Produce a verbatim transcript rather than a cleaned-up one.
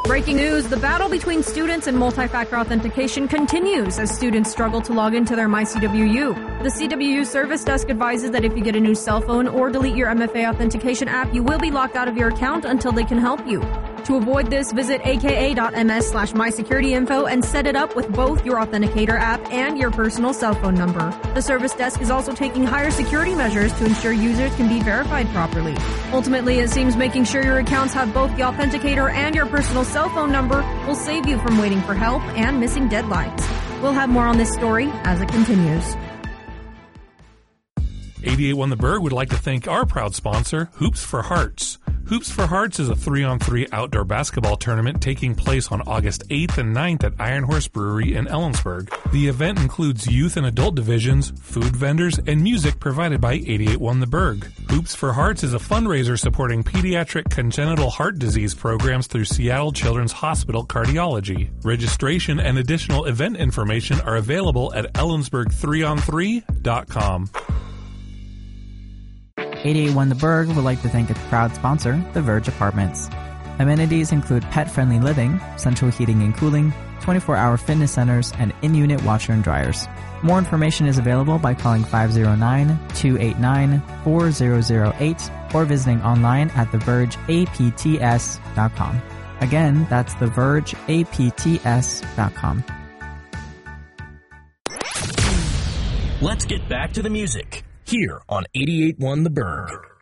Breaking news, the battle between students and multi-factor authentication continues as students struggle to log into their MyCWU. The C W U Service Desk advises that if you get a new cell phone or delete your M F A authentication app, you will be locked out of your account until they can help you. To avoid this, visit aka.ms slash mysecurityinfo and set it up with both your Authenticator app and your personal cell phone number. The Service Desk is also taking higher security measures to ensure users can be verified properly. Ultimately, it seems making sure your accounts have both the Authenticator and your personal cell phone number will save you from waiting for help and missing deadlines. We'll have more on this story as it continues. eighty-eight One The Berg would like to thank our proud sponsor, Hoops for Hearts. Hoops for Hearts is a three on three outdoor basketball tournament taking place on August eighth and ninth at Iron Horse Brewery in Ellensburg. The event includes youth and adult divisions, food vendors, and music provided by eighty-eight One The Berg. Hoops for Hearts is a fundraiser supporting pediatric congenital heart disease programs through Seattle Children's Hospital Cardiology. Registration and additional event information are available at ellensburg three on three dot com. eighty-eight One The Berg would like to thank its proud sponsor, The Verge Apartments. Amenities include pet-friendly living, central heating and cooling, twenty-four hour fitness centers, and in-unit washer and dryers. More information is available by calling five oh nine, two eight nine, four oh oh eight or visiting online at the verge a p t s dot com. Again, that's the verge a p t s dot com. Let's get back to the music here on eighty-eight One The Berg.